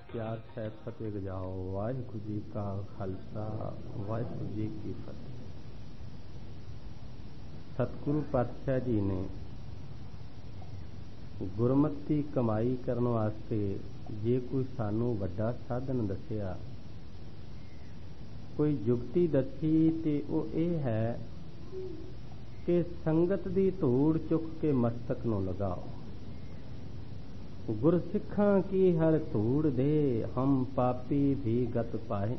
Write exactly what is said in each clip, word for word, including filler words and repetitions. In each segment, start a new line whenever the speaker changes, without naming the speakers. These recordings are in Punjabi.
ਪਿਆਰ ਸਹਿਤ ਫਤਿਹ ਗਜਾਓ। ਵਾਹਿਗੁਰੂ ਜੀ ਕਾ ਖਾਲਸਾ ਵਾਹਿਗੁਰੂ ਜੀ ਕੀ ਫਤਿਹ। ਸਤਿਗੁਰੂ ਪਾਤਸ਼ਾਹ ਜੀ ਨੇ ਗੁਰਮਤਿ ਕਮਾਈ ਕਰਨ ਵਾਸਤੇ ਜੇ ਕੋਈ ਸਾਨੂੰ ਵੱਡਾ ਸਾਧਨ ਦੱਸਿਆ, ਕੋਈ ਜੁਗਤੀ ਦੱਸੀ, ਤੇ ਉਹ ਇਹ ਹੈ ਕਿ ਸੰਗਤ ਦੀ ਧੂੜ ਚੁੱਕ ਕੇ ਮਸਤਕ ਨੂੰ ਲਗਾਓ। ਗੁਰਸਿੱਖਾਂ ਕੀ ਹਰ ਧੂੜ ਦੇ, ਹਮ ਪਾਪੀ ਵੀ ਗਤ ਪਾਏ।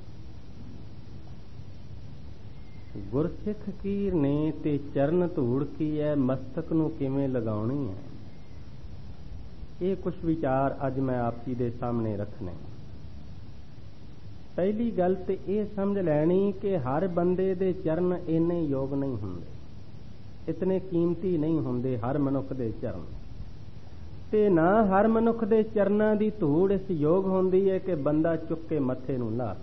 ਗੁਰਸਿੱਖ ਕੀ ਨੇ ਤੇ ਚਰਨ ਧੂੜ ਕੀ ਹੈ, ਮਸਤਕ ਨੂੰ ਕਿਵੇਂ ਲਗਾਉਣੀ ਹੈ, ਇਹ ਕੁਝ ਵਿਚਾਰ ਅੱਜ ਮੈਂ ਆਪ ਜੀ ਦੇ ਸਾਹਮਣੇ ਰੱਖਣੇ। ਪਹਿਲੀ ਗੱਲ ਤੇ ਇਹ ਸਮਝ ਲੈਣੀ ਕਿ ਹਰ ਬੰਦੇ ਦੇ ਚਰਨ ਇੰਨੇ ਯੋਗ ਨਹੀਂ ਹੁੰਦੇ, ਇਤਨੇ ਕੀਮਤੀ ਨਹੀਂ ਹੁੰਦੇ ਹਰ ਮਨੁੱਖ ਦੇ ਚਰਨ, ਤੇ ਨਾ ਹਰ ਮਨੁੱਖ ਦੇ ਚਰਨਾਂ ਦੀ ਧੂੜ ਇਸ ਯੋਗ ਹੁੰਦੀ ਹੈ ਕਿ ਬੰਦਾ ਚੁੱਕ ਕੇ ਮੱਥੇ ਨੂੰ ਲਾਵੇ।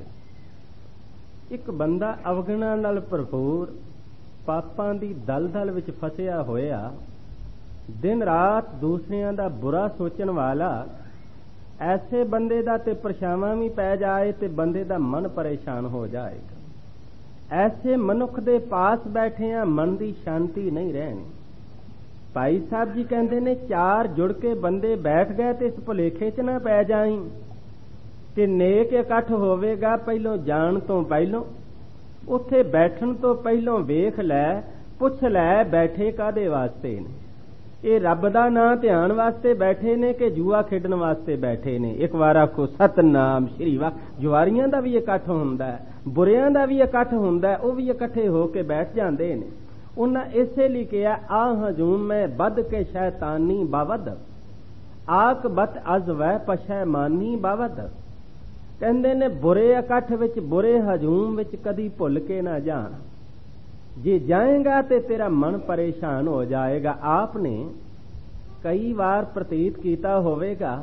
ਇੱਕ ਬੰਦਾ ਅਵਗੁਣਾਂ ਨਾਲ ਭਰਪੂਰ, ਪਾਪਾਂ ਦੀ ਦਲਦਲ ਵਿੱਚ ਫਸਿਆ ਹੋਇਆ, ਦਿਨ ਰਾਤ ਦੂਸਰਿਆਂ ਦਾ ਬੁਰਾ ਸੋਚਣ ਵਾਲਾ, ਐਸੇ ਬੰਦੇ ਦਾ ਤੇ ਪਰਛਾਵਾਂ ਵੀ ਪੈ ਜਾਏ ਤੇ ਬੰਦੇ ਦਾ ਮਨ ਪਰੇਸ਼ਾਨ ਹੋ ਜਾਏਗਾ। ਐਸੇ ਮਨੁੱਖ ਦੇ ਪਾਸ ਬੈਠਿਆਂ ਮਨ ਦੀ ਸ਼ਾਂਤੀ ਨਹੀਂ ਰਹਿਣੀ। ਭਾਈ ਸਾਹਿਬ ਜੀ ਕਹਿੰਦੇ ਨੇ, ਚਾਰ ਜੁੜ ਕੇ ਬੰਦੇ ਬੈਠ ਗਏ ਤੇ ਇਸ ਭੁਲੇਖੇ ਚ ਨਾ ਪੈ ਜਾਈਂ ਕਿ ਨੇਕ ਇਕੱਠ ਹੋਵੇਗਾ ਪਹਿਲੋਂ ਜਾਣ ਤੋਂ ਪਹਿਲੋਂ। ਉੱਥੇ ਬੈਠਣ ਤੋਂ ਪਹਿਲੋਂ ਵੇਖ ਲੈ, ਪੁੱਛ ਲੈ ਬੈਠੇ ਕਾਹਦੇ ਵਾਸਤੇ ਨੇ। ਇਹ ਰੱਬ ਦਾ ਨਾਂ ਧਿਆਨ ਵਾਸਤੇ ਬੈਠੇ ਨੇ ਕਿ ਜੂਆ ਖੇਡਣ ਵਾਸਤੇ ਬੈਠੇ ਨੇ। ਇੱਕ ਵਾਰ ਆਖੋ ਸਤਨਾਮ ਸ਼੍ਰੀ ਵਾਹਿਗੁਰੂ। ਜੁਆਰੀਆਂ ਦਾ ਵੀ ਇਕੱਠ ਹੁੰਦਾ, ਬੁਰਿਆਂ ਦਾ ਵੀ ਇਕੱਠ ਹੁੰਦਾ, ਉਹ ਵੀ ਇਕੱਠੇ ਹੋ ਕੇ ਬੈਠ ਜਾਂਦੇ ਨੇ। ਉਹਨਾਂ ਇਸੇ ਲਈ ਕਿਹਾ, ਆ ਹਜੂਮ ਮੈਂ ਬਦ ਕੇ ਸ਼ੈਤਾਨੀ ਬਾਵਦ, ਆਕ ਬਤ ਅਜ਼ ਵੈ ਪਸ਼ੈਮਾਨੀ ਬਾਵਦ। ਕਹਿੰਦੇ ਨੇ ਬੁਰੇ ਇਕੱਠ ਵਿੱਚ, ਬੁਰੇ ਹਜੂਮ ਵਿੱਚ ਕਦੀ ਭੁੱਲ ਕੇ ਨਾ ਜਾਣ। ਜੇ ਜਾਏਗਾ ਤੇ ਤੇਰਾ ਮਨ ਪਰੇਸ਼ਾਨ ਹੋ ਜਾਏਗਾ। ਆਪ ਨੇ ਕਈ ਵਾਰ ਪ੍ਰਤੀਤ ਕੀਤਾ ਹੋਵੇਗਾ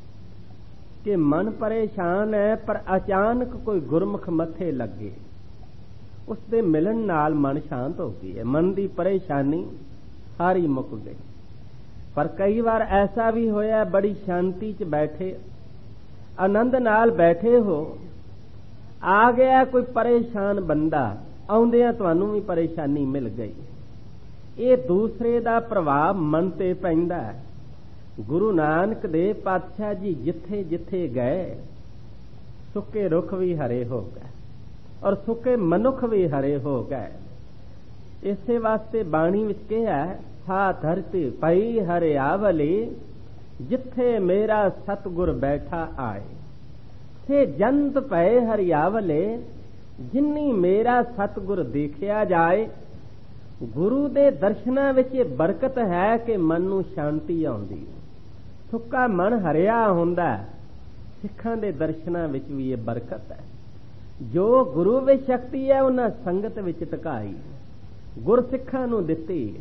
ਕਿ ਮਨ ਪਰੇਸ਼ਾਨ ਹੈ, ਪਰ ਅਚਾਨਕ ਕੋਈ ਗੁਰਮੁਖ ਮੱਥੇ ਲੱਗੇ, ਉਸ ਦੇ ਮਿਲਣ ਨਾਲ ਮਨ ਸ਼ਾਂਤ ਹੋ ਗਈ ਹੈ, ਮਨ ਦੀ ਪਰੇਸ਼ਾਨੀ ਸਾਰੀ ਮੁੱਕ ਗਈ। ਪਰ ਕਈ ਵਾਰ ਐਸਾ ਵੀ ਹੋਇਆ, ਬੜੀ ਸ਼ਾਂਤੀ ਚ ਬੈਠੇ, ਆਨੰਦ ਨਾਲ ਬੈਠੇ ਹੋ, ਆ ਗਿਆ ਕੋਈ ਪਰੇਸ਼ਾਨ ਬੰਦਾ, ਆਉਂਦਿਆਂ ਤੁਹਾਨੂੰ ਵੀ ਪਰੇਸ਼ਾਨੀ ਮਿਲ ਗਈ। ਇਹ ਦੂਸਰੇ ਦਾ ਪ੍ਰਭਾਵ ਮਨ ਤੇ ਪੈਂਦਾ ਹੈ। ਗੁਰੂ ਨਾਨਕ ਦੇਵ ਪਾਤਸ਼ਾਹ ਜੀ ਜਿੱਥੇ ਜਿੱਥੇ ਗਏ, ਸੁੱਕੇ ਰੁੱਖ ਵੀ ਹਰੇ ਹੋ ਗਏ ਔਰ ਸੁੱਕੇ ਮਨੁੱਖ ਵੀ ਹਰੇ ਹੋ ਗਏ। ਇਸੇ ਵਾਸਤੇ ਬਾਣੀ ਵਿੱਚ ਕਿਹਾ, ਸਾ ਧਰਤੀ ਪਈ ਹਰਿਆਵਲੀ, ਜਿੱਥੇ ਮੇਰਾ ਸਤਿਗੁਰ ਬੈਠਾ ਆਏ। ਸੇ ਜੰਤ ਪਏ ਹਰਿਆਵਲੇ, ਜਿੰਨੀ ਮੇਰਾ ਸਤਿਗੁਰ ਦੇਖਿਆ ਜਾਏ। ਗੁਰੂ ਦੇ ਦਰਸ਼ਨਾਂ ਵਿੱਚ ਇਹ ਬਰਕਤ ਹੈ ਕਿ ਮਨ ਨੂੰ ਸ਼ਾਂਤੀ ਆਉਂਦੀ ਹੈ, ਸੁੱਕਾ ਮਨ ਹਰਿਆ ਹੁੰਦਾ। ਸਿੱਖਾਂ ਦੇ ਦਰਸ਼ਨਾਂ ਵਿੱਚ ਵੀ ਇਹ ਬਰਕਤ ਹੈ। ਜੋ ਗੁਰੂ ਵਿੱਚ ਸ਼ਕਤੀ ਹੈ, ਉਹਨਾਂ ਸੰਗਤ ਵਿੱਚ ਟਿਕਾਈ ਗੁਰਸਿੱਖਾਂ ਨੂੰ ਦਿੱਤੀ।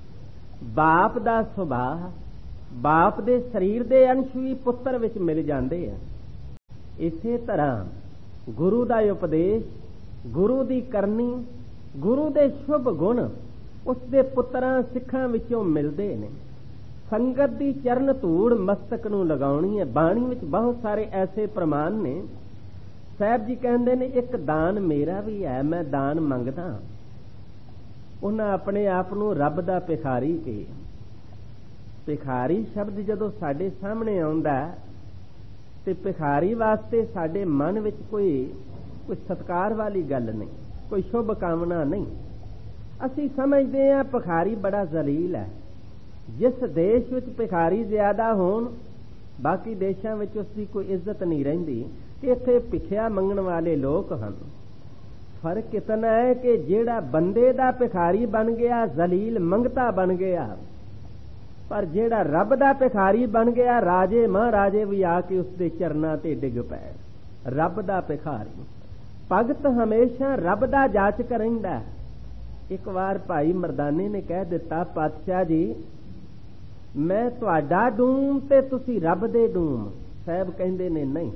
ਬਾਪ ਦਾ ਸੁਭਾਅ, ਬਾਪ ਦੇ ਸਰੀਰ ਦੇ ਅੰਸ਼ ਵੀ ਪੁੱਤਰ ਵਿੱਚ ਮਿਲ ਜਾਂਦੇ ਆ। ਇਸੇ ਤਰ੍ਹਾਂ ਗੁਰੂ ਦਾ ਉਪਦੇਸ਼, ਗੁਰੂ ਦੀ ਕਰਨੀ, ਗੁਰੂ ਦੇ ਸ਼ੁਭ ਗੁਣ ਉਸ ਦੇ ਪੁੱਤਰਾਂ ਸਿੱਖਾਂ ਵਿੱਚੋਂ ਮਿਲਦੇ ਨੇ। ਸੰਗਤ ਦੀ ਚਰਨ ਧੂੜ ਮਸਤਕ ਨੂੰ ਲਗਾਉਣੀ ਹੈ। ਬਾਣੀ ਵਿੱਚ ਬਹੁਤ ਸਾਰੇ ਐਸੇ ਪ੍ਰਮਾਣ ਨੇ। ਸਾਹਿਬ ਜੀ ਕਹਿੰਦੇ ਨੇ, ਇੱਕ ਦਾਨ ਮੇਰਾ ਵੀ ਹੈ, ਮੈਂ ਦਾਨ ਮੰਗਦਾ। ਉਹਨਾਂ ਆਪਣੇ ਆਪ ਨੂੰ ਰੱਬ ਦਾ ਭਿਖਾਰੀ ਕਿਹਾ। ਭਿਖਾਰੀ ਸ਼ਬਦ ਜਦੋਂ ਸਾਡੇ ਸਾਹਮਣੇ ਆਉਂਦਾ ਤੇ ਭਿਖਾਰੀ ਵਾਸਤੇ ਸਾਡੇ ਮਨ ਵਿੱਚ ਕੋਈ ਕੋਈ ਸਤਿਕਾਰ ਵਾਲੀ ਗੱਲ ਨਹੀਂ, ਕੋਈ ਸ਼ੁਭ ਕਾਮਨਾ ਨਹੀਂ। ਅਸੀਂ ਸਮਝਦੇ ਹਾਂ ਭਿਖਾਰੀ ਬੜਾ ਜ਼ਲੀਲ ਹੈ। ਜਿਸ ਦੇਸ਼ ਵਿੱਚ ਭਿਖਾਰੀ ਜ਼ਿਆਦਾ ਹੋਣ, ਬਾਕੀ ਦੇਸ਼ਾਂ ਵਿੱਚ ਉਸ ਦੀ ਕੋਈ ਇੱਜ਼ਤ ਨਹੀਂ ਰਹਿੰਦੀ ਕਿ ਇੱਥੇ ਭਿਖਿਆ ਮੰਗਣ ਵਾਲੇ ਲੋਕ ਹਨ। ਫਰਕ ਇਤਨਾ ਹੈ ਕਿ ਜਿਹੜਾ ਬੰਦੇ ਦਾ ਭਿਖਾਰੀ ਬਣ ਗਿਆ, ਜ਼ਲੀਲ ਮੰਗਤਾ ਬਣ ਗਿਆ, ਪਰ ਜਿਹੜਾ ਰੱਬ ਦਾ ਭਿਖਾਰੀ ਬਣ ਗਿਆ, ਰਾਜੇ ਮਹਾਰਾਜੇ ਵੀ ਆ ਕੇ ਉਸਦੇ ਚਰਨਾਂ ਤੇ ਡਿੱਗ ਪਏ। ਰੱਬ ਦਾ ਭਿਖਾਰੀ ਭਗਤ ਹਮੇਸ਼ਾ ਰੱਬ ਦਾ ਜਾਚਕ ਰਹਿੰਦਾ। ਇੱਕ ਵਾਰ ਭਾਈ ਮਰਦਾਨੇ ਨੇ ਕਹਿ ਦਿੱਤਾ, ਪਾਤਸ਼ਾਹ ਜੀ ਮੈਂ ਤੁਹਾਡਾ ਡੂਮ ਤੇ ਤੁਸੀਂ ਰੱਬ ਦੇ ਡੂਮ। ਸਾਹਿਬ ਕਹਿੰਦੇ ਨੇ, ਨਹੀਂ,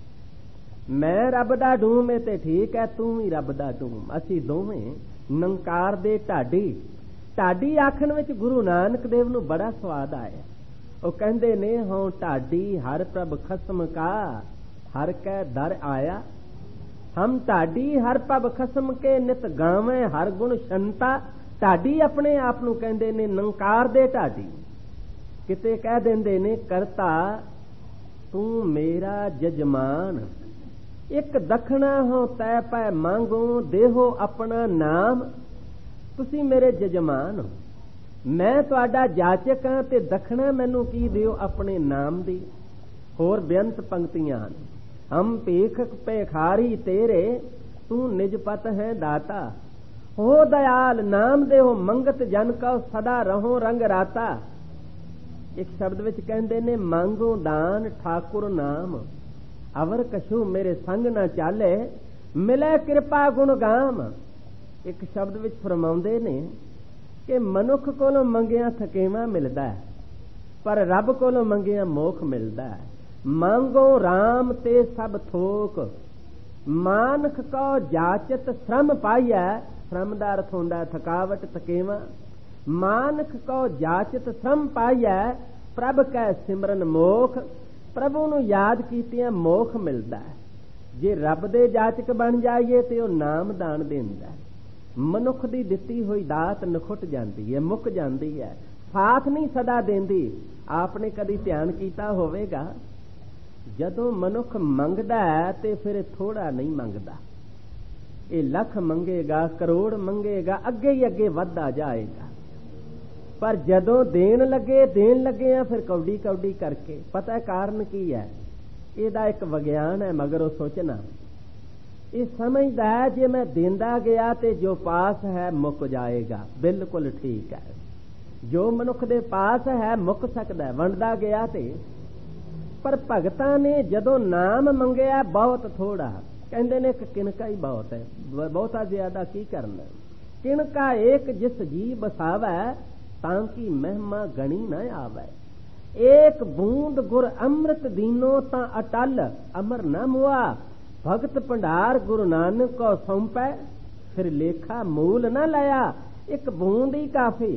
ਮੈਂ ਰੱਬ ਦਾ ਡੂਮ ਹੈ ਤੇ ਠੀਕ ਹੈ, ਤੂੰ ਵੀ ਰੱਬ ਦਾ ਡੂਮ। ਅਸੀਂ ਦੋਵੇਂ ਨੰਕਾਰ ਦੇ ਢਾਡੀ। ਢਾਡੀ ਆਖਣ ਵਿੱਚ ਗੁਰੂ ਨਾਨਕ ਦੇਵ ਨੂੰ ਬੜਾ ਸਵਾਦ ਆਇਆ। ਉਹ ਕਹਿੰਦੇ ਨੇ, ਹੋਂ ਢਾਡੀ ਹਰ ਪ੍ਰਭ ਖਸਮ ਕਾ, हर कै दर आया। हम ढाडी हर पब खसम के नित गावें हर गुण शंता। ढाडी अपने आप नूं कहंदे ने नंकार दे ढाडी, किते कह देंदे ने करता तू मेरा जजमान। एक दखना हो तै पै मांगो देहो अपना नाम। तुसी मेरे जजमान हो, मैं तुहाडा जाचक हां ते दखना मैनू की दिओ अपने नाम दी। होर बेअंत पंक्तियां ने। हम भीख पेखारी तेरे तू निजपत है दाता। हो दयाल नाम दे हो मंगत जन का सदा रहो रंग राता। एक शब्द विच कहंदे ने मांगो दान ठाकुर नाम। अवर कछु मेरे संग न चाले मिले कृपा गुण गाम। एक शब्द विच फरमाउंदे ने कि मनुख कोलों मंगिया थकेवा मिलदा है, पर रब कोलों मंगिया मोख मिलदा है। मांगो राम ते सब थोक, मानख को जाचत श्रम पाइया। श्रम दा अर्थ हुंदा थकावट थकेवा। मानख को जाचत श्रम पाइया, प्रभ कै सिमरन मोख। प्रभु नूं याद कीतियां मोख मिलदा है। जे रब दे जाचक बन जाइए ते ओ नाम दान देंदा है। मनुख दी दित्ती होई दात नखुट जांदी है, मुक जांदी है, साथ नहीं सदा देंदी। आपने कदी ध्यान कीता होवेगा, जदों मनुख मंगदा है ते फिर थोड़ा नहीं मंगदा। ये लख मंगेगा, करोड़ मंगेगा, अगे ही अगे वधदा जाएगा। पर जदों देन लगे देन लगे आ फिर कौडी कौडी करके। पता है कारण की है? ਇਹਦਾ एक विज्ञान है, मगर वो सोचना ये समझदा है जे मैं देंदा गया ते जो पास है मुक जाएगा। बिल्कुल ठीक है, जो मनुख दे पास है मुक सकदा है वंडदा गया ते। पर भगतां ने जदों नाम मंगिया बहुत थोड़ा, कहंदे ने कि किनका ही बहुत है, बहुता ज्यादा की करना। किनका एक जिस जी बसावै ताकि महिमा गणी न आवे। एक बूंद गुर अमृत दीनो ता अटल अमर न मुआ। भगत भंडार गुरु नानक को सौंपै फिर लेखा मूल न लाया। एक बूंद ही काफी।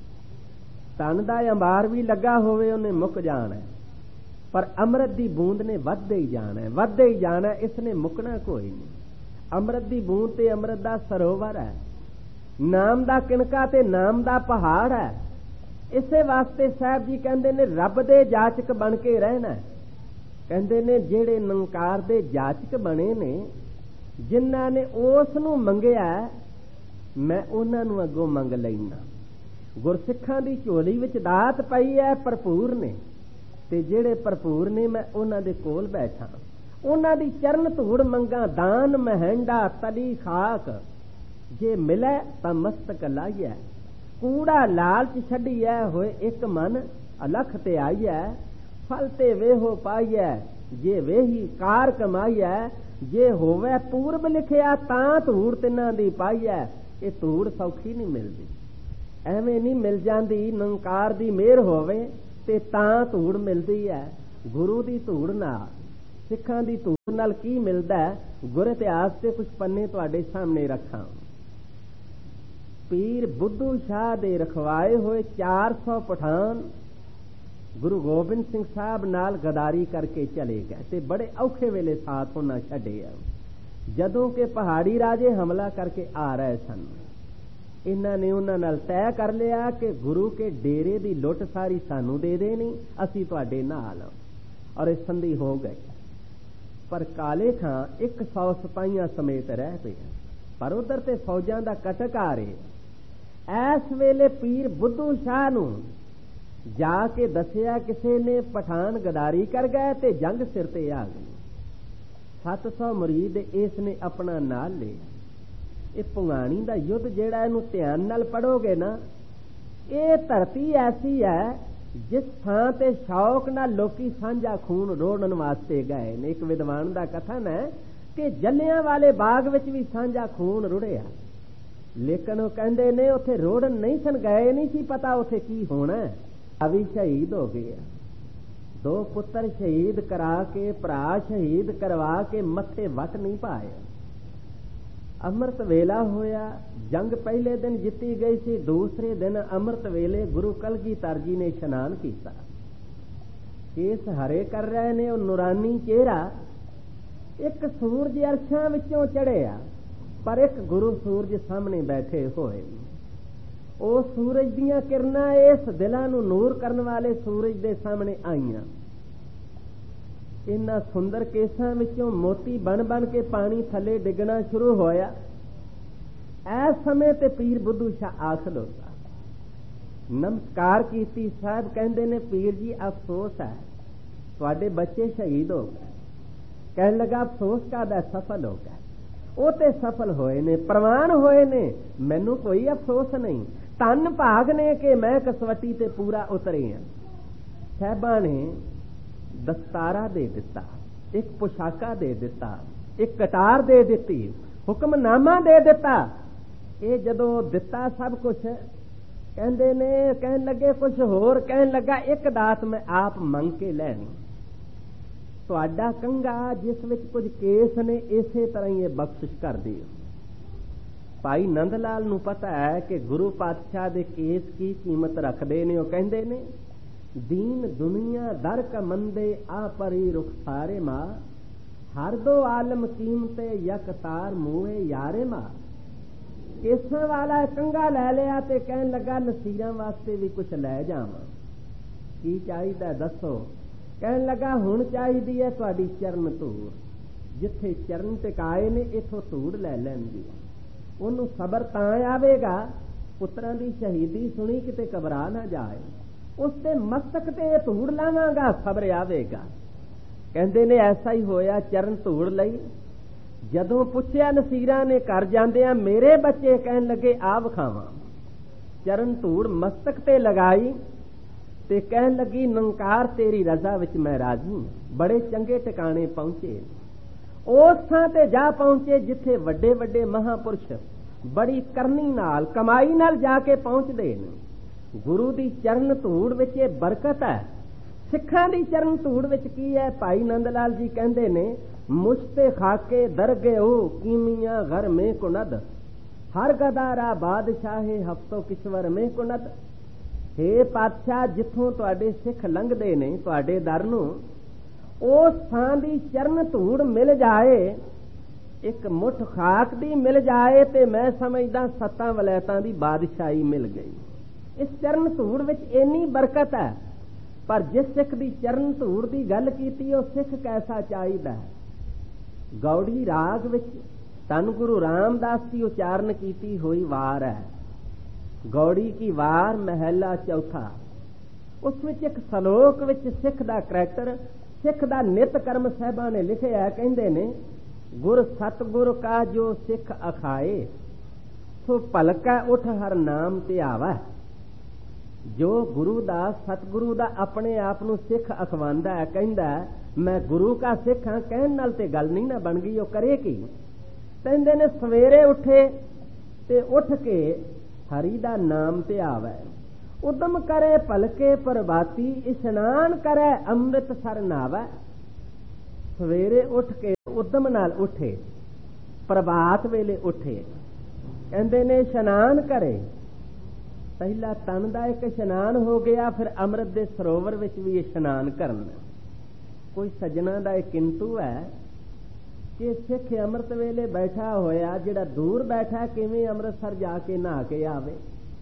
तन दा अंबार भी लगा होवे उन्हें मुक जाना, पर अमृत दी बूंद ने वधदे ही जाना है, वधदे ही जाना है, इसने मुकना कोई नहीं। अमृत दी बूंद ते अमृत दा सरोवर है, नाम दा किनका ते नाम दा पहाड़ है। इसे वास्ते साहब जी कहंदे ने रब दे जाचक बन के रहना है। कहंदे ने जेड़े नंकार दे जाचक बने ने, जिन्हां ने उस नूं मंगिया मैं उन्हां नूं अगों मंग लैना। गुरसिखां दी झोली विच दात पई है भरपूर ने, ते जेड़े भरपूर ने मैं उन्हां दे कोल बैठा। उन्हां दी चरण धूड़ मंगा दान महंडा तली खाक। जे मिले तां मस्तक लाइए, कूड़ा लालच छड्डिए होए एक मन अलख ते आइए। फल ते वेहो पाइए जे वेही कार कमाइए। जे होवे पूर्व लिखिया तां धूड़ तिन्हां दी पाइए। ये धूड़ सौखी नहीं मिलदी, एवें नहीं मिल जांदी। नंकार दी मेहर होवे ते तां धूड़ मिलदी है। गुरु दी धूड़ नाल, सिखां दी धूड़ नाल की मिलदा है? गुर इतिहास ते कुछ पन्ने तुहाडे सामने रखां। पीर बुद्धू शाह दे रखवाए हुए चार सौ पठान गुरु गोबिंद सिंह साहब नाल गदारी करके चले गए ते बड़े औखे वेले साथ होना छड्डे। जदों के पहाड़ी राजे हमला करके आ रहे सन, इन्हां ने उन्हां नाल तय कर लिया कि गुरु के डेरे दी लुट सारी सानू दे देनी, असी तुहाडे नाल। और इस संधि हो गई। पर काले खां एक सौ सिपाहियां समेत रह पे, पर उधर ते फौजां दा कटक आ रहे। ऐस वेले पीर बुद्धू शाह नूं जाके दसिया किसे ने पठान गदारी कर गए ते जंग सिर ते आ गई। सत्त सौ मुरीद इसने अपना नाल लिया। ये भुगाणी दा युद्ध जेड़ा इहनूं ध्यान नाल पढ़ोगे ना, ये धरती ऐसी है जिस थां ते शौक नाल लोकी सांझा खून रोड़न वास्ते गए ने। एक विद्वान दा कथन है कि जलियां वाले बाग विच भी सांझा खून रुड़िया, लेकिन वो कहंदे ने उत्थे रोड़न नहीं सन गए, नहीं सी पता उत्थे की होना। अभी शहीद हो गए, दो पुत्र शहीद करा के भरा शहीद करवा के मत्थे वट नहीं पाए। अमृत वेला होया, जंग पहले दिन जिती गई सी, दूसरे दिन अमृत वेले गुरु कलगीधर जी ने इशनान किया। केस हरे कर रहे ने, नूरानी चेहरा ਇੱਕ ਸੂਰਜ ਅਰਸ਼ਾਂ ਵਿੱਚੋਂ ਚੜ੍ਹਿਆ, ਪਰ ਇੱਕ ਗੁਰੂ ਸੂਰਜ ਸਾਹਮਣੇ ਬੈਠੇ ਹੋਏ। ਉਹ ਸੂਰਜ ਦੀਆਂ ਕਿਰਨਾਂ ਇਸ ਦਿਲਾਂ ਨੂੰ ਨੂਰ ਕਰਨ ਵਾਲੇ ਸੂਰਜ ਦੇ ਸਾਹਮਣੇ ਆਈਆਂ। ਇਹਨਾਂ ਸੁੰਦਰ ਕੇਸਾਂ ਵਿੱਚੋਂ ਮੋਤੀ ਬਣ ਬਣ ਕੇ ਪਾਣੀ ਥੱਲੇ ਡਿੱਗਣਾ ਸ਼ੁਰੂ ਹੋਇਆ। ਇਸ ਸਮੇਂ ਤੇ ਪੀਰ ਬੁੱਧੂ ਸ਼ਾਹ ਆ ਖਲੋਤਾ, ਨਮਸਕਾਰ ਕੀਤੀ। ਸਾਹਿਬ ਕਹਿੰਦੇ ਨੇ, ਪੀਰ ਜੀ ਅਫਸੋਸ ਹੈ, ਤੁਹਾਡੇ ਬੱਚੇ ਸ਼ਹੀਦ ਹੋ ਗਏ। ਕਹਿਣ ਲੱਗਾ, ਅਫਸੋਸ ਕਾਹਦਾ, ਸਫਲ ਹੋ ਗਏ। ਉਹ ਤੇ ਸਫਲ ਹੋਏ ਨੇ, ਪ੍ਰਵਾਨ ਹੋਏ ਨੇ, ਮੈਨੂੰ ਕੋਈ ਅਫਸੋਸ ਨਹੀਂ। ਧੰਨ ਭਾਗ ਨੇ ਕਿ ਮੈਂ ਕਸਵੱਟੀ ਤੇ ਪੂਰਾ ਉਤਰੇ ਹਾਂ। ਸਾਹਿਬਾਂ ਨੇ ਦਸਤਾਰਾ ਦੇ ਦਿੱਤਾ, ਇੱਕ ਪੁਸ਼ਾਕਾ ਦੇ ਦਿੱਤਾ, ਇੱਕ ਕਟਾਰ ਦੇ ਦਿੱਤੀ, ਹੁਕਮਨਾਮਾ ਦੇ ਦਿੱਤਾ। ਇਹ ਜਦੋਂ ਦਿੱਤਾ ਸਭ ਕੁਛ, ਕਹਿੰਦੇ ਨੇ, ਕਹਿਣ ਲੱਗੇ ਕੁਛ ਹੋਰ। ਕਹਿਣ ਲੱਗਾ, ਇੱਕ ਦਾਤ ਮੈਂ ਆਪ ਮੰਗ ਕੇ ਲੈਣੀ। ਤੁਹਾਡਾ ਕੰਘਾ ਜਿਸ ਵਿੱਚ ਕੁਝ ਕੇਸ ਨੇ, ਇਸੇ ਤਰ੍ਹਾਂ ਹੀ ਇਹ ਬਖਸ਼ਿਸ਼ ਕਰ ਦਿਓ। ਭਾਈ ਨੰਦ ਲਾਲ ਨੂੰ ਪਤਾ ਹੈ ਕਿ ਗੁਰੂ ਪਾਤਸ਼ਾਹ ਦੇ ਕੇਸ ਕੀ ਕੀਮਤ ਰੱਖਦੇ ਨੇ। ਉਹ ਕਹਿੰਦੇ ਨੇ, ਦੀਨ ਦੁਨੀਆ ਦਰ ਕਮੰਦੇ ਆ ਪਰੀ ਰੁਖਸਾਰੇ ਮਾ, ਹਰ ਦੋ ਆਲਮ ਕੀਮਤੇ ਯਕ ਤਾਰ ਮੂਹੇ ਯਾਰੇ ਮਾ। ਕੇਸਾਂ ਵਾਲਾ ਕੰਘਾ ਲੈ ਲਿਆ ਤੇ ਕਹਿਣ ਲੱਗਾ, ਨਸੀਰਾਂ ਵਾਸਤੇ ਵੀ ਕੁਛ ਲੈ ਜਾਵਾਂ। ਕੀ ਚਾਹੀਦਾ ਦੱਸੋ? ਕਹਿਣ ਲੱਗਾ, ਹੁਣ ਚਾਹੀਦੀ ਹੈ ਤੁਹਾਡੀ ਚਰਨ ਧੂੜ। ਜਿੱਥੇ ਚਰਨ ਟਿਕਾਏ ਨੇ, ਇਥੋਂ ਧੂੜ ਲੈ ਲੈਂਦੀ। ਉਹਨੂੰ ਸਬਰ ਤਾਂ ਆਵੇਗਾ, ਪੁੱਤਰਾਂ ਦੀ ਸ਼ਹੀਦੀ ਸੁਣੀ ਕਿਤੇ ਘਬਰਾ ਨਾ ਜਾਏ। ਉਸ ਤੇ ਮਸਤਕ ਤੇ ਧੂੜ ਲਾਵਾਂਗਾ, ਸਬਰ ਆਵੇਗਾ। ਕਹਿੰਦੇ ਨੇ, ਐਸਾ ਹੀ ਹੋਇਆ। ਚਰਨ ਧੂੜ ਲਈ। ਜਦੋਂ ਪੁੱਛਿਆ ਨਸੀਰਾਂ ਨੇ ਘਰ ਜਾਂਦਿਆਂ, ਮੇਰੇ ਬੱਚੇ, ਕਹਿਣ ਲੱਗੇ, ਆ ਵਿਖਾਵਾਂ। ਚਰਨ ਧੂੜ ਮਸਤਕ ਤੇ ਲਗਾਈ ਤੇ ਕਹਿਣ ਲੱਗੀ, ਨੰਕਾਰ ਤੇਰੀ ਰਜ਼ਾ ਵਿੱਚ ਮੈਂ ਰਾਜ਼ੀ। ਬੜੇ ਚੰਗੇ ਟਿਕਾਣੇ ਪਹੁੰਚੇ। ਉਸ ਥਾਂ ਤੇ ਜਾ ਪਹੁੰਚੇ ਜਿੱਥੇ ਵੱਡੇ ਵੱਡੇ ਮਹਾਂਪੁਰਸ਼ ਬੜੀ ਕਰਨੀ ਨਾਲ, ਕਮਾਈ ਨਾਲ ਜਾ ਕੇ ਪਹੁੰਚਦੇ ਨੇ। ਗੁਰੂ ਦੀ ਚਰਨ ਧੂੜ ਵਿੱਚ ਇਹ ਬਰਕਤ ਹੈ। ਸਿੱਖਾਂ ਦੀ ਚਰਨ ਧੂੜ ਵਿੱਚ ਕੀ ਹੈ? ਭਾਈ ਨੰਦ ਲਾਲ ਜੀ ਕਹਿੰਦੇ ਨੇ, ਮੁਸ਼ਤੇ ਖਾਕੇ ਦਰਗੇ ਹੋ ਕੀਮੀਆਂ ਘਰ ਮੇ ਕੁਨਦ, ਹਰ ਗਦਾਰਾ ਬਾਦਸ਼ਾਹੇ ਹਫਤੋ ਕਿਸ਼ਵਰ ਮੇ ਕੁਨਦ। ਹੇ ਪਾਤਸ਼ਾਹ, ਜਿੱਥੋਂ ਤੁਹਾਡੇ ਸਿੱਖ ਲੰਘਦੇ ਨੇ ਤੁਹਾਡੇ ਦਰ ਨੂੰ, ਉਸ ਥਾਂ ਦੀ ਚਰਨ ਧੂੜ ਮਿਲ ਜਾਏ, ਇੱਕ ਮੁੱਠ ਖਾਕ ਦੀ ਮਿਲ ਜਾਏ, ਤੇ ਮੈਂ ਸਮਝਦਾ ਸੱਤਾਂ ਵਲੈਤਾਂ ਦੀ ਬਾਦਸ਼ਾਹੀ ਮਿਲ ਗਈ। ਇਸ ਚਰਨ ਧੂੜ ਵਿੱਚ ਇੰਨੀ ਬਰਕਤ ਹੈ। ਪਰ ਜਿਸ ਸਿੱਖ ਦੀ ਚਰਨ ਧੂੜ ਦੀ ਗੱਲ ਕੀਤੀ, ਉਹ ਸਿੱਖ ਕੈਸਾ ਚਾਹੀਦਾ ਹੈ? ਗੌੜੀ ਰਾਗ ਵਿੱਚ ਧੰਨ ਗੁਰੂ ਰਾਮਦਾਸ ਦੀ ਉਚਾਰਨ ਕੀਤੀ ਹੋਈ ਵਾਰ ਹੈ, ਗੌੜੀ ਕੀ ਵਾਰ ਮਹਿਲਾ ਚੌਥਾ। ਉਸ ਵਿੱਚ ਇੱਕ ਸਲੋਕ ਵਿੱਚ ਸਿੱਖ ਦਾ ਕਰੈਕਟਰ, ਸਿੱਖ ਦਾ ਨਿਤ ਕਰਮ ਸਾਹਿਬਾਂ ਨੇ ਲਿਖਿਆ। ਕਹਿੰਦੇ ਨੇ, ਗੁਰ ਸਤਿਗੁਰ ਕਾ ਜੋ ਸਿੱਖ ਅਖਾਏ, ਸੋ ਭਲਕੈ ਉਠ ਹਰ ਨਾਮ ਧਿਆਵੈ। ਜੋ ਗੁਰੂ ਦਾ, ਸਤਿਗੁਰੂ ਦਾ ਆਪਣੇ ਆਪ ਨੂੰ ਸਿੱਖ ਅਖਵਾਉਂਦਾ ਹੈ, ਕਹਿੰਦਾ ਮੈਂ ਗੁਰੂ ਕਾ ਸਿੱਖ ਹਾਂ, ਕਹਿਣ ਨਾਲ ਤੇ ਗੱਲ ਨਹੀਂ ਨਾ ਬਣ ਗਈ। ਉਹ ਕਰੇ ਕੀ? ਕਹਿੰਦੇ ਨੇ, ਸਵੇਰੇ ਉੱਠੇ ਤੇ ਉੱਠ ਕੇ ਹਰੀ ਦਾ ਨਾਮ ਧਿਆਵੈ। ਉਦਮ ਕਰੇ ਭਲਕੇ ਪ੍ਰਭਾਤੀ, ਇਸ਼ਨਾਨ ਕਰੇ ਅੰਮ੍ਰਿਤ ਸਰ ਨਾਵੈ। ਸਵੇਰੇ ਉੱਠ ਕੇ ਉਦਮ ਨਾਲ ਉੱਠੇ, ਪ੍ਰਭਾਤ ਵੇਲੇ ਉੱਠੇ। ਕਹਿੰਦੇ ਨੇ, ਇਸ਼ਨਾਨ ਕਰੇ। ਪਹਿਲਾ ਤਨ ਦਾ ਇੱਕ ਇਸ਼ਨਾਨ ਹੋ ਗਿਆ, ਫਿਰ ਅੰਮ੍ਰਿਤ ਦੇ ਸਰੋਵਰ ਵਿੱਚ ਵੀ ਇਸ਼ਨਾਨ ਕਰਨਾ। ਕੋਈ ਸੱਜਣਾ ਦਾ ਇਹ ਕਿੰਤੂ ਹੈ ਕਿ ਸਿੱਖ ਅੰਮ੍ਰਿਤ ਵੇਲੇ ਬੈਠਾ ਹੋਇਆ, ਜਿਹੜਾ ਦੂਰ ਬੈਠਾ, ਕਿਵੇਂ ਅੰਮ੍ਰਿਤਸਰ ਜਾ ਕੇ ਨਹਾ ਕੇ ਆਵੇ?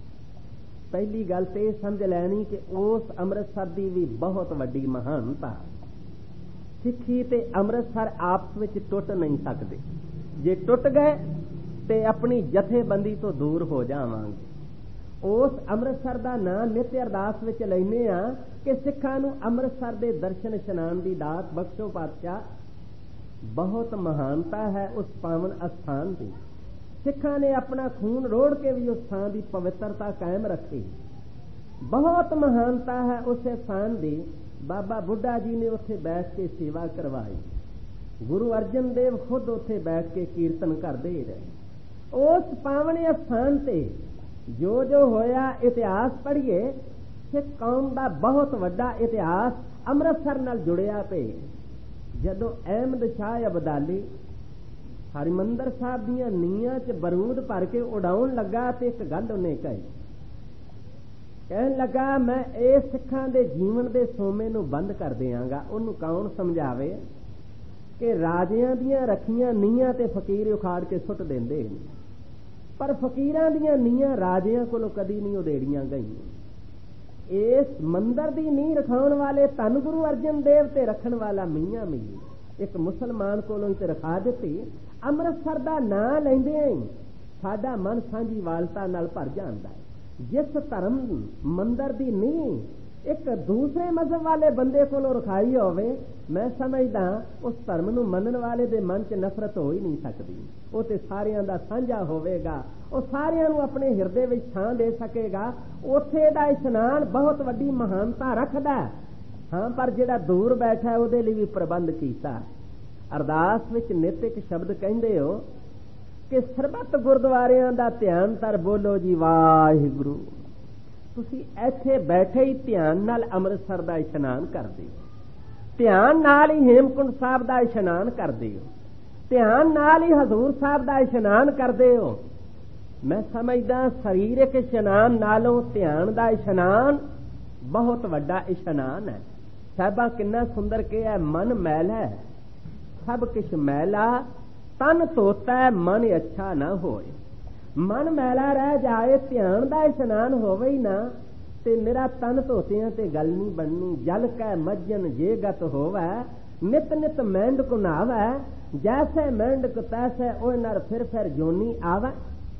ਪਹਿਲੀ ਗੱਲ ਤੇ ਇਹ ਸਮਝ ਲੈਣੀ ਕਿ ਉਸ ਅੰਮ੍ਰਿਤਸਰ ਦੀ ਵੀ ਬਹੁਤ ਵੱਡੀ ਮਹਾਨਤਾ। ਸਿੱਖੀ ਤੇ ਅੰਮ੍ਰਿਤਸਰ ਆਪਸ ਵਿੱਚ ਟੁੱਟ ਨਹੀਂ ਸਕਦੇ। ਜੇ ਟੁੱਟ ਗਏ ਤੇ ਆਪਣੀ ਜਥੇਬੰਦੀ ਤੋਂ ਦੂਰ ਹੋ ਜਾਵਾਂਗੇ। ਉਸ ਅੰਮ੍ਰਿਤਸਰ ਦਾ ਨਾਂ ਨਿਤ ਅਰਦਾਸ ਵਿੱਚ ਲੈਨੇ ਆ ਕਿ ਸਿੱਖਾਂ ਨੂੰ ਅੰਮ੍ਰਿਤਸਰ ਦੇ ਦਰਸ਼ਨ ਇਸ਼ਨਾਨ ਦੀ ਦਾਤ ਬਖਸ਼ੋ ਪਾਤਸ਼ਾਹ। ਬਹੁਤ ਮਹਾਨਤਾ ਹੈ ਉਸ ਪਾਵਨ ਅਸਥਾਨ ਦੀ। ਸਿੱਖਾਂ ਨੇ ਆਪਣਾ ਖੂਨ ਰੋੜ ਕੇ ਵੀ ਉਸ ਥਾਂ ਦੀ ਪਵਿੱਤਰਤਾ ਕਾਇਮ ਰੱਖੀ। ਬਹੁਤ ਮਹਾਨਤਾ ਹੈ ਉਸ ਸਥਾਨ ਦੀ। ਬਾਬਾ ਬੁੱਢਾ ਜੀ ਨੇ ਉੱਥੇ ਬੈਠ ਕੇ ਸੇਵਾ ਕਰਵਾਈ। ਗੁਰੂ ਅਰਜਨ ਦੇਵ ਖੁਦ ਉੱਥੇ ਬੈਠ ਕੇ ਕੀਰਤਨ ਕਰਦੇ ਰਹੇ। ਉਸ ਪਾਵਨ ਅਸਥਾਨ ਤੇ ਜੋ ਜੋ ਹੋਇਆ, ਇਤਿਹਾਸ ਪੜ੍ਹੀਏ। ਸਿੱਖ ਕੌਮ ਦਾ ਬਹੁਤ ਵੱਡਾ ਇਤਿਹਾਸ ਅੰਮ੍ਰਿਤਸਰ ਨਾਲ ਜੁੜਿਆ ਪਿਆ। ਜਦੋਂ ਅਹਿਮਦ ਸ਼ਾਹ ਅਬਦਾਲੀ ਹਰਿਮੰਦਰ ਸਾਹਿਬ ਦੀਆਂ ਨੀਹਾਂ 'ਚ ਬਰੂਦ ਭਰ ਕੇ ਉਡਾਉਣ ਲੱਗਾ ਤੇ ਇੱਕ ਗੱਲ ਉਹਨੇ ਕਹੀ। ਕਹਿਣ ਲੱਗਾ, ਮੈਂ ਇਹ ਸਿੱਖਾਂ ਦੇ ਜੀਵਨ ਦੇ ਸੋਮੇ ਨੂੰ ਬੰਦ ਕਰ ਦਿਆਂਗਾ। ਉਹਨੂੰ ਕੌਣ ਸਮਝਾਵੇ? कि राजियां दियां रखियां नीयां ते फकीर उखाड़ के सुट देंदे ने, पर फकीरां दियां नीयां राजियां कोलों कदी नहीं उधेड़ियां गईयां। इस मंदिर दी नींह रखाउण वाले धन गुरु अर्जन देव ते रखण वाला मियां मिली एक मुसलमान कोलों ते रखा दित्ती। ਅੰਮ੍ਰਿਤਸਰ ਦਾ ਨਾਂ ਲੈਂਦਿਆਂ ਹੀ ਸਾਡਾ ਮਨ ਸਾਂਝੀ ਵਾਲਤਾ ਨਾਲ ਭਰ ਜਾਂਦਾ ਹੈ। ਜਿਸ ਧਰਮ ਮੰਦਰ ਦੀ ਨੀਂਹ ਇੱਕ ਦੂਸਰੇ ਮਜ਼ਹਬ ਵਾਲੇ ਬੰਦੇ ਕੋਲੋਂ ਰਖਾਈ ਹੋਵੇ, ਮੈਂ ਸਮਝਦਾ ਉਸ ਧਰਮ ਨੂੰ ਮੰਨਣ ਵਾਲੇ ਦੇ ਮਨ 'ਚ ਨਫ਼ਰਤ ਹੋ ਹੀ ਨਹੀਂ ਸਕਦੀ। ਉਹ ਤੇ ਸਾਰਿਆਂ ਦਾ ਸਾਂਝਾ ਹੋਵੇਗਾ, ਉਹ ਸਾਰਿਆਂ ਨੂੰ ਆਪਣੇ ਹਿਰਦੇ ਵਿੱਚ ਥਾਂ ਦੇ ਸਕੇਗਾ। ਉੱਥੇ ਦਾ ਇਸ਼ਨਾਨ ਬਹੁਤ ਵੱਡੀ ਮਹਾਨਤਾ ਰੱਖਦਾ ਹਾਂ, ਪਰ ਜਿਹੜਾ ਦੂਰ ਬੈਠਾ ਉਹਦੇ ਲਈ ਵੀ ਪ੍ਰਬੰਧ ਕੀਤਾ। ਅਰਦਾਸ ਵਿੱਚ ਨਿਤ ਇੱਕ ਸ਼ਬਦ ਕਹਿੰਦੇ ਹੋ ਕਿ ਸਰਬੱਤ ਗੁਰਦੁਆਰਿਆਂ ਦਾ ਧਿਆਨ ਧਰ ਬੋਲੋ ਜੀ ਵਾਹਿਗੁਰੂ। ਤੁਸੀਂ ਇੱਥੇ ਬੈਠੇ ਹੀ ਧਿਆਨ ਨਾਲ ਅੰਮ੍ਰਿਤਸਰ ਦਾ ਇਸ਼ਨਾਨ ਕਰਦੇ ਹੋ, ਧਿਆਨ ਨਾਲ ਹੀ ਹੇਮਕੁੰਟ ਸਾਹਿਬ ਦਾ ਇਸ਼ਨਾਨ ਕਰਦੇ ਹੋ, ਧਿਆਨ ਨਾਲ ਹੀ ਹਜ਼ੂਰ ਸਾਹਿਬ ਦਾ ਇਸ਼ਨਾਨ ਕਰਦੇ ਹੋ। ਮੈਂ ਸਮਝਦਾ ਸਰੀਰਕ ਇਸ਼ਨਾਨ ਨਾਲੋਂ ਧਿਆਨ ਦਾ ਇਸ਼ਨਾਨ ਬਹੁਤ ਵੱਡਾ ਇਸ਼ਨਾਨ ਹੈ। ਸਾਹਿਬਾਂ ਕਿੰਨਾ ਸੁੰਦਰ ਕਿਹਾ, ਮਨ ਮੈਲ ਹੈ ਸਭ ਕਿਛ ਮੈਲਾ, ਤਨ ਧੋਤਾ ਮਨ ਅੱਛਾ ਨਾ ਹੋਏ। ਮਨ ਮੈਲਾ ਰਹਿ ਜਾਏ, ਧਿਆਨ ਦਾ ਇਸ਼ਨਾਨ ਹੋਵੇ ਹੀ ਨਾ ਤੇ ਮੇਰਾ ਤਨ ਧੋਤਿਆਂ ਤੇ ਗੱਲ ਨਹੀਂ ਬਣਨੀ। ਜਲ ਕੈ ਮੱਜਨ ਜੇ ਗਤ ਹੋਵੇ, ਨਿਤ ਨਿਤ ਮੈਂਡਕ ਨਾਵੇ, ਜੈਸੇ ਮੈਂਡਕ ਤੈਸੇ ਉਹ ਨਰ ਫਿਰ ਫਿਰ ਜੋਨੀ ਆਵੇ।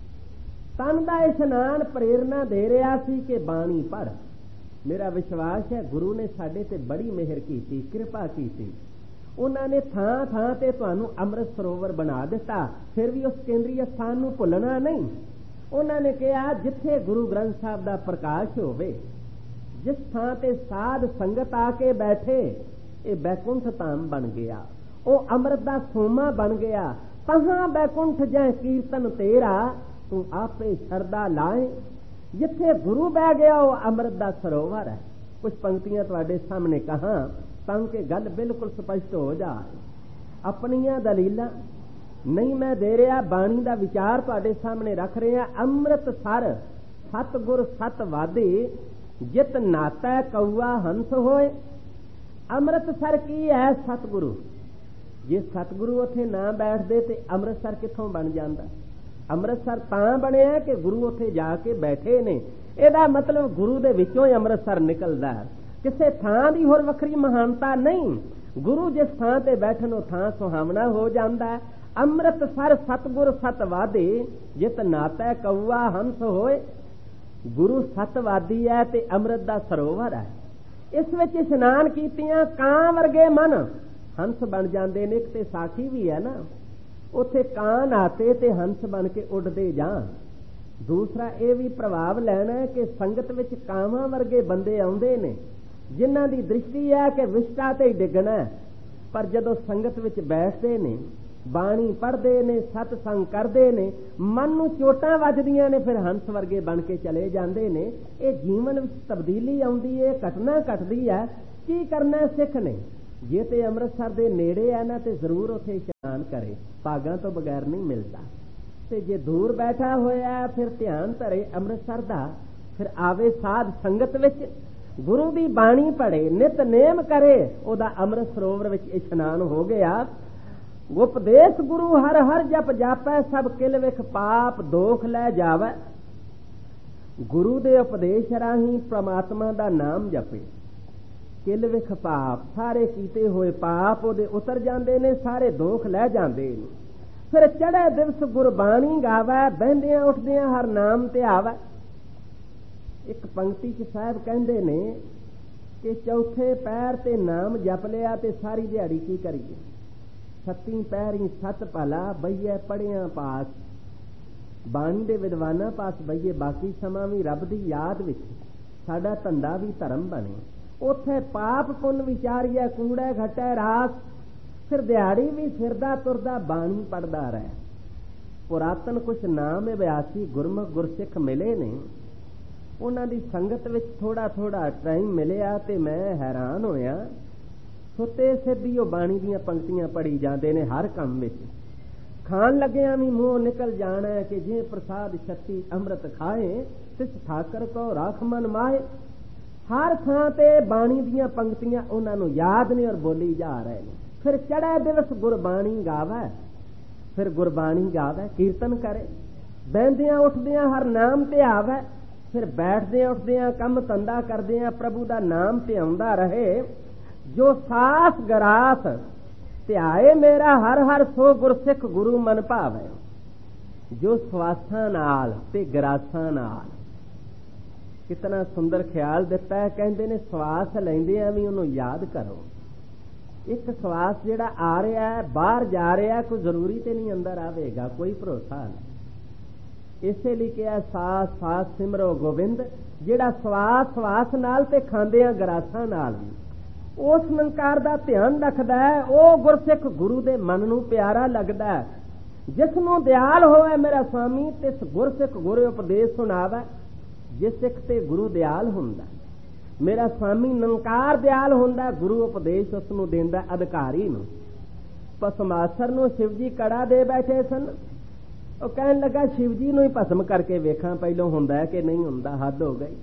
ਤਨ ਦਾ ਇਸ਼ਨਾਨ ਪ੍ਰੇਰਨਾ ਦੇ ਰਿਹਾ ਸੀ ਕਿ ਬਾਣੀ ਪੜ੍ਹ। ਮੇਰਾ ਵਿਸ਼ਵਾਸ ਹੈ ਗੁਰੂ ਨੇ ਸਾਡੇ ਤੇ ਬੜੀ ਮਿਹਰ ਕੀਤੀ, ਕਿਰਪਾ ਕੀਤੀ। ਉਹਨਾਂ ਨੇ ਥਾਂ ਥਾਂ ਤੇ ਤੁਹਾਨੂੰ ਅੰਮ੍ਰਿਤ ਸਰੋਵਰ ਬਣਾ ਦਿੱਤਾ, ਫਿਰ ਵੀ ਉਸ ਕੇਂਦਰੀ ਸਥਾਨ ਨੂੰ ਭੁੱਲਣਾ ਨਹੀਂ। ਉਹਨਾਂ ਨੇ ਕਿਹਾ ਜਿੱਥੇ ਗੁਰੂ ਗ੍ਰੰਥ ਸਾਹਿਬ ਦਾ ਪ੍ਰਕਾਸ਼ ਹੋਵੇ, ਜਿਸ ਥਾਂ ਤੇ ਸਾਧ ਸੰਗਤ ਆ ਕੇ ਬੈਠੇ, ਇਹ ਬੈਕੁੰਠ ਧਾਮ ਬਣ ਗਿਆ, ਉਹ ਅੰਮ੍ਰਿਤ ਦਾ ਸੋਮਾ ਬਣ ਗਿਆ। ਤਹਾਂ ਬੈਕੁੰਠ ਜੈ ਕੀਰਤਨ ਤੇਰਾ, ਤੂੰ ਆਪੇ ਸ਼ਰਦਾ ਲਾਏ। ਜਿੱਥੇ ਗੁਰੂ ਬਹਿ ਗਿਆ ਉਹ ਅੰਮ੍ਰਿਤ ਦਾ ਸਰੋਵਰ ਹੈ। ਕੁਝ ਪੰਕਤੀਆਂ ਤੁਹਾਡੇ ਸਾਹਮਣੇ ਕਹਾਂ ਤਾਂ ਕਿ ਗੱਲ ਬਿਲਕੁਲ ਸਪਸ਼ਟ ਹੋ ਜਾਏ। ਆਪਣੀਆਂ ਦਲੀਲਾਂ ਨਹੀਂ ਮੈਂ ਦੇ ਰਿਹਾ, ਬਾਣੀ ਦਾ ਵਿਚਾਰ ਤੁਹਾਡੇ ਸਾਹਮਣੇ ਰੱਖ ਰਿਹਾ। ਅੰਮ੍ਰਿਤਸਰ ਸਤਿਗੁਰ ਸਤ ਵਾਦੇ, ਜਿਤ ਨਾਤਾ ਕਊਆ ਹੰਸ ਹੋਏ। ਅੰਮ੍ਰਿਤਸਰ ਕੀ ਹੈ? ਸਤਿਗੁਰੂ। ਜੇ ਸਤਿਗੁਰੂ ਉੱਥੇ ਨਾ ਬੈਠਦੇ ਤੇ ਅੰਮ੍ਰਿਤਸਰ ਕਿੱਥੋਂ ਬਣ ਜਾਂਦਾ? ਅੰਮ੍ਰਿਤਸਰ ਤਾਂ ਬਣਿਆ ਕਿ ਗੁਰੂ ਉੱਥੇ ਜਾ ਕੇ ਬੈਠੇ ਨੇ। ਇਹਦਾ ਮਤਲਬ ਗੁਰੂ ਦੇ ਵਿੱਚੋਂ ਹੀ ਅੰਮ੍ਰਿਤਸਰ ਨਿਕਲਦਾ। ਕਿਸੇ ਥਾਂ ਦੀ ਹੋਰ ਵੱਖਰੀ ਮਹਾਨਤਾ ਨਹੀਂ। ਗੁਰੂ ਜਿਸ ਥਾਂ ਤੇ ਬੈਠਣ ਉਹ ਥਾਂ ਸੁਹਾਵਣਾ ਹੋ ਜਾਂਦਾ। ਅੰਮ੍ਰਿਤਸਰ ਸਤਿਗੁਰ ਸਤਵਾਦੀ, ਜਿਤ ਨਾਤਾ ਕਊਆ ਹੰਸ ਹੋਏ। ਗੁਰੂ ਸਤਵਾਦੀ ਹੈ ਤੇ ਅੰਮ੍ਰਿਤ ਦਾ ਸਰੋਵਰ ਹੈ। ਇਸ ਵਿੱਚ ਇਸ਼ਨਾਨ ਕੀਤਿਆਂ ਕਾਂ ਵਰਗੇ ਮਨ ਹੰਸ ਬਣ ਜਾਂਦੇ ਨੇ। ਇੱਕ ਤੇ ਸਾਖੀ ਵੀ ਹੈ ਨਾ, ਉੱਥੇ ਕਾਂ ਨਾਤੇ ਤੇ ਹੰਸ ਬਣ ਕੇ ਉੱਡਦੇ ਜਾਣ। ਦੂਸਰਾ ਇਹ ਵੀ ਪ੍ਰਭਾਵ ਲੈਣਾ ਕਿ ਸੰਗਤ ਵਿੱਚ ਕਾਵਾਂ ਵਰਗੇ ਬੰਦੇ ਆਉਂਦੇ ਨੇ, ਜਿਨ੍ਹਾਂ ਦੀ ਦ੍ਰਿਸ਼ਟੀ ਹੈ ਕਿ ਵਿਸ਼ਟਾ ਤੇ ਹੀ ਡਿੱਗਣਾ, ਪਰ ਜਦੋਂ ਸੰਗਤ ਵਿੱਚ ਬੈਠਦੇ ਨੇ, ਬਾਣੀ ਪੜ੍ਹਦੇ ਨੇ, ਸਤਸੰਗ ਕਰਦੇ ਨੇ, ਮਨ ਨੂੰ ਚੋਟਾਂ ਵੱਜਦੀਆਂ ਨੇ, ਫਿਰ ਹੰਸ ਵਰਗੇ ਬਣ ਕੇ ਚਲੇ ਜਾਂਦੇ ਨੇ। ਇਹ ਜੀਵਨ ਵਿੱਚ ਤਬਦੀਲੀ ਆਉਂਦੀ ਹੈ, ਘਟਨਾ ਘਟਦੀ ਹੈ। ਕੀ ਕਰਨਾ ਸਿੱਖ ਨੇ? ਜੇ ਤੇ ਅੰਮ੍ਰਿਤਸਰ ਦੇ ਨੇੜੇ ਹੈ ਨਾ ਤੇ ਜ਼ਰੂਰ ਉੱਥੇ ਇਸ਼ਨਾਨ ਕਰੇ, ਭਾਗਾਂ ਤੋਂ ਬਗੈਰ ਨਹੀਂ ਮਿਲਦਾ। ਤੇ ਜੇ ਦੂਰ ਬੈਠਾ ਹੋਇਆ ਫਿਰ ਧਿਆਨ ਧਰੇ ਅੰਮ੍ਰਿਤਸਰ ਦਾ, ਫਿਰ ਆਵੇ ਸਾਧ ਸੰਗਤ ਵਿੱਚ, ਗੁਰੂ ਦੀ ਬਾਣੀ ਪੜ੍ਹੇ, ਨਿਤ ਨੇਮ ਕਰੇ, ਉਹਦਾ ਅੰਮ੍ਰਿਤ ਸਰੋਵਰ ਵਿੱਚ ਇਸ਼ਨਾਨ ਹੋ ਗਿਆ। ਉਪਦੇਸ਼ ਗੁਰੂ ਹਰ ਹਰ ਜਪ ਜਾਪੈ, ਸਭ ਕਿਲ ਵਿਖ ਪਾਪ ਦੋਖ ਲੈ ਜਾਵੇ। ਗੁਰੂ ਦੇ ਉਪਦੇਸ਼ ਰਾਹੀਂ ਪ੍ਰਮਾਤਮਾ ਦਾ ਨਾਮ ਜਪੇ, ਕਿਲ ਵਿਖ ਪਾਪ, ਸਾਰੇ ਕੀਤੇ ਹੋਏ ਪਾਪ ਉਹਦੇ ਉਤਰ ਜਾਂਦੇ ਨੇ, ਸਾਰੇ ਦੋਖ ਲੈ ਜਾਂਦੇ ਨੇ। ਫਿਰ ਚੜ੍ਹੇ ਦਿਵਸ ਗੁਰਬਾਣੀ ਗਾਵੇ, ਬਹਿੰਦਿਆਂ ਉੱਠਦਿਆਂ ਹਰ ਨਾਮ ਤੇ ਆਵੇ। ਇੱਕ ਪੰਕਤੀ ਚ ਸਾਹਿਬ ਕਹਿੰਦੇ ਨੇ ਕਿ ਚੌਥੇ ਪੈਰ ਤੇ ਨਾਮ ਜਪ ਲਿਆ ਤੇ ਸਾਰੀ ਦਿਹਾੜੀ ਕੀ ਕਰੀਏ? ਸੱਤੀ ਪੈਰੀ ਸੱਤ ਭਲਾ ਬਈਏ ਪੜਿਆਂ ਪਾਸ। ਬਾਣੀ ਦੇ ਵਿਦਵਾਨਾਂ ਪਾਸ ਬਈਏ, ਬਾਕੀ ਸਮਾਂ ਵੀ ਰੱਬ ਦੀ ਯਾਦ ਵਿੱਚ ਸਾਡਾ ਧੰਦਾ ਵੀ ਧਰਮ ਬਣੇ। ਉੱਥੇ ਪਾਪ ਪੁੰਨ ਵਿਚਾਰੀਏ, ਕੂੜੇ ਘਟੇ ਰਾਸ। ਫਿਰ ਦਿਹਾੜੀ ਵੀ ਫਿਰਦਾ ਤੁਰਦਾ ਬਾਣੀ ਪੜ੍ਹਦਾ ਰਹਿ। ਪੁਰਾਤਨ ਕੁਛ ਨਾਮ ਅਭਿਆਸੀ ਗੁਰਮੁਖ ਗੁਰਸਿੱਖ ਮਿਲੇ ਨੇ, ਉਹਨਾਂ ਦੀ ਸੰਗਤ ਵਿੱਚ ਥੋੜਾ ਥੋੜਾ ਟਾਈਮ ਮਿਲਿਆ ਤੇ ਮੈਂ ਹੈਰਾਨ ਹੋਇਆ। ਸੁੱਤੇ ਸਿੱਧੀ ਉਹ ਬਾਣੀ ਦੀਆਂ ਪੰਕਤੀਆਂ ਪੜ੍ਹੀ ਜਾਂਦੇ ਨੇ ਹਰ ਕੰਮ ਵਿੱਚ। ਖਾਣ ਲੱਗਿਆਂ ਵੀ ਮੂੰਹ ਨਿਕਲ ਜਾਣਾ ਕਿ ਜੇ ਪ੍ਰਸਾਦ ਛੱਤੀ ਅੰਮ੍ਰਿਤ ਖਾਏ, ਤਿਸ ਠਾਕਰ ਕੋ ਰਾਖ ਮਨ ਮਾਏ। ਹਰ ਥਾਂ ਤੇ ਬਾਣੀ ਦੀਆਂ ਪੰਕਤੀਆਂ ਉਹਨਾਂ ਨੂੰ ਯਾਦ ਨੇ ਔਰ ਬੋਲੀ ਜਾ ਰਹੇ ਨੇ। फिर चढ़े दिवस गुरबाणी गावै, फिर गुरबाणी गावै कीर्तन करे, बहदियां उठदियां हर नाम ते आवै, फिर बैठदियां उठदियां कम धंधा करदियां प्रभु दा नाम ते आउंदा रहे। जो सास गरास ध्याए मेरा हर हर सो गुरसिख गुरु मन भावै। जो सवासां नाल ते गरासां नाल, कितना सुंदर ख्याल दिता है। कहते ने सवास लैंदियां भी उन्होंने याद करो। एक सवास जिहड़ा आ रहा है बाहर जा रहा है, कोई जरूरी तो नहीं अंदर आवेगा, कोई भरोसा नहीं। इसे लिए क्या सास सास सिमरो गोबिंद, जिहड़ा सवास सवास नाल ते खांदियां गरासां नाल भी उस निरंकार दा ध्यान रखदा है, वो गुरसिख गुरु दे मन नूं प्यारा लगदा है। जिसनों दयाल होवे मेरा स्वामी तिस गुरसिख गुरु उपदेश सुनावे। जिस सिख ते गुरु दयाल हुंदा, मेरा स्वामी निरंकार दयाल हुंदा, गुरु उपदेश उसनूं देंदा अधिकारी नूं। भस्मासुर नूं शिव जी कड़ा दे बैठे सन, वो कहन लगा शिव जी नूं ही भस्म करके वेखां पहलों हुंदा है कि नहीं हुंदा, हद हो गई।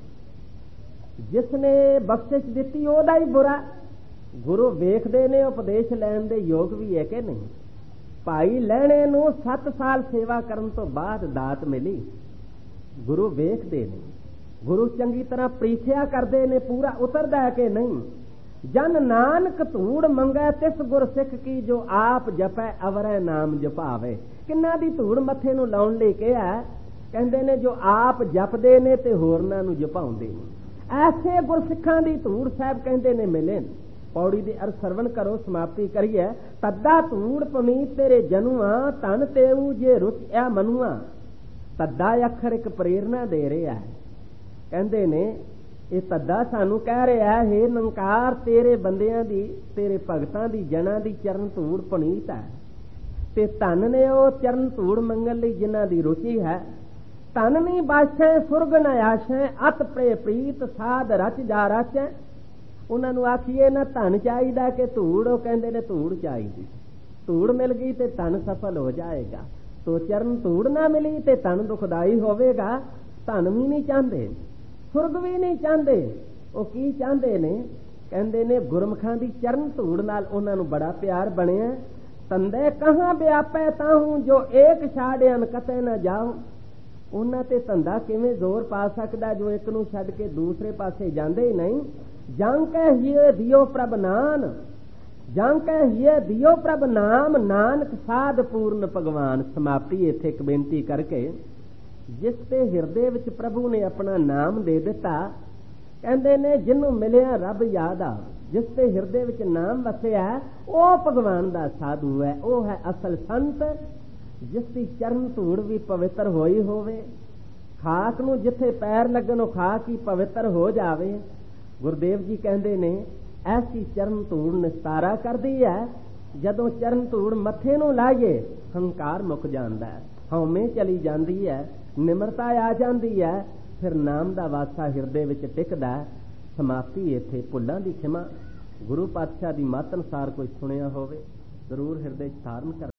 जिसने बख्शिश दिती ओहदा ही बुरा। गुरु वेखदे ने उपदेश लैण दे योग भी है कि नहीं। भाई लहणे नूं सत्त साल सेवा करन तो बाद दात मिली, गुरु वेखदे ने। गुरु चंगी तरह परीखिया करते ने पूरा उतरदा है कि नहीं। जन नानक धूड़ मंगै तिस गुरसिख की, जो आप जपै अवरै नाम जपावे। किन्ना दी धूड़ मथे नूं लाउण लई कहा, कहंदे ने जो आप जपदे ने ते होरनां नूं जपाउंदे ने। ऐसे गुरसिखां दी धूड़ साहब कहंदे ने मिले। पौड़ी दे अर सरवण करो, समाप्ति करिए। तद्दा धूड़ पुनीत तेरे जनुआ, धन तेऊ जे रुच आ मनुआ। तद्दा अखर एक प्रेरणा दे रहा है। कहंदे ने ये तद्दा सानू कह रहा है, हे निरंकार तेरे बंदियां दी तेरे भगतां दी जना दी चरण धूड़ पुनीत है, ते धन ने वो चरण धूड़ मंगण लई जिन्हां दी रुचि है। धन नहीं बाशै सुरग न आशै, अत प्रे प्रीत साध रच जा रचै। उन्हां नूं आखीए ना धन चाहिदा कि धूड़, वो कहंदे ने धूड़ चाहिदी। धूड़ मिल गई ते धन सफल हो जाएगा, तो चरण धूड़ ना मिली ते धन दुखदाई होवेगा। धन भी नहीं चाहते, सुरग भी नहीं चाहते, वो की चाहते ने, कहंदे ने गुरमुखां दी चरण धूड़ नाल उन्हां नूं बड़ा प्यार बनिया। तंदे कहां व्यापै ताहूं, जो एक छाड़ियन कते न जाओ। उन्हां ते धंधा किवें जोर पा सकदा जो एक नूं छड्ड के दूसरे पासे जांदे ही नहीं। जं कै हिए दियो प्रभ नान, जं कै हिए दियो प्रभ नाम, नानक साध पूर्ण भगवान। समाप्ति इत्थे एक बेनती करके, जिस ते हिरदे विच प्रभु ने अपना नाम दे दिता, कहंदे ने जिन्हों मिलिया रब याद आ। जिस ते हिरदे विच नाम वसिया वो भगवान दा साधु है, वो है असल संत। जिसकी चरण धूड़ भी पवित्र होई होवे, खाक नूं जिथे पैर लगन वो खाक ही पवित्र हो जावे। गुरुदेव जी कहंदे ने ऐसी चरण धूड़ निस्तारा करदी है। जदों चरण धूड़ मथे नूं लाइए हंकार मुक जांदा है, हौमे चली जांदी है, निमरता आ जाती है, फिर नाम दा वासा हिरदे विच टिकदा। समाप्ति इत्थे। भुल्लां दी खिमा। गुरु पातशाह दी मत अनुसार कोई सुनिया होवे जरूर हिरदे च धारण कर।